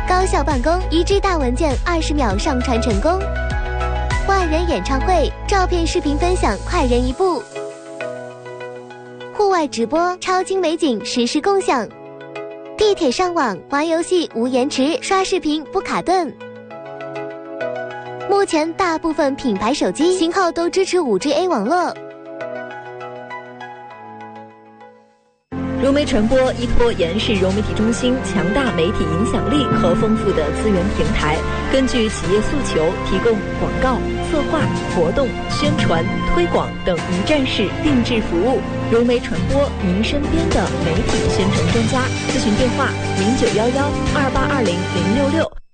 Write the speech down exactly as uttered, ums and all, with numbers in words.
高效办公，一 G 大文件二十秒上传成功。万人演唱会，照片、视频分享，快人一步。户外直播，超精美景实时共享。地铁上网，玩游戏无延迟，刷视频不卡顿。目前大部分品牌手机型号都支持 五 G A 网络。 融媒传播依托延世融媒体中心强大媒体影响力和丰富的资源平台，根据企业诉求提供广告、策划、活动、宣传、推广等一站式定制服务。融媒传播，您身边的媒体宣传专家。咨询电话：零九幺幺二八二零零六六。